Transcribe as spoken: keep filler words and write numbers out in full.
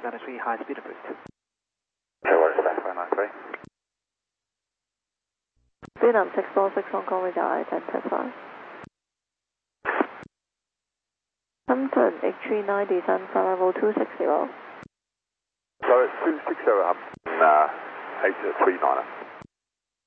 nine three, high speed approved. Okay, what is that, five nine three? Vietnam six four six, Hong Kong, radar I ten ten five. Hampton H three nine, descend flight level two six zero. So it's two six zero, um, uh, eight three niner.